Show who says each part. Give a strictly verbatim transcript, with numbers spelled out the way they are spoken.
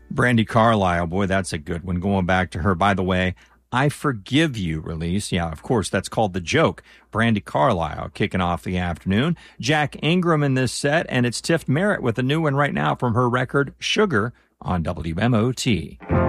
Speaker 1: Brandi Carlile, boy, that's a good one. Going back to her, by the way, I Forgive You release. Yeah, of course, that's called The Joke. Brandi Carlile kicking off the afternoon. Jack Ingram in this set, and it's Tiff Merritt with a new one right now from her record, Sugar, on W M O T.